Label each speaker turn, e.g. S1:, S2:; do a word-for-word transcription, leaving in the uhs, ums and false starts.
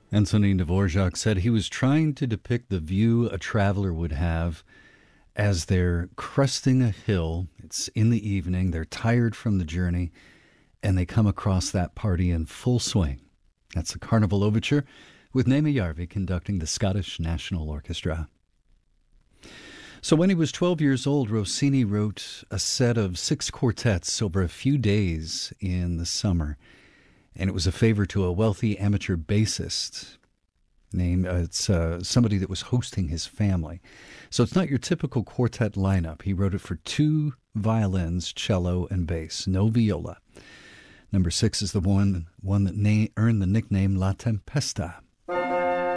S1: Antonin Dvorak said he was trying to depict the view a traveler would have as they're cresting a hill. It's in the evening, they're tired from the journey, and they come across that party in full swing. That's the Carnival Overture with Naomi Jarvi conducting the Scottish National Orchestra. So when he was twelve years old, Rossini wrote a set of six quartets over a few days in the summer. And it was a favor to a wealthy amateur bassist named, uh, it's uh, somebody that was hosting his family. So it's not your typical quartet lineup. He wrote it for two violins, cello, and bass, no viola. Number six is the one, one that na- earned the nickname La Tempesta.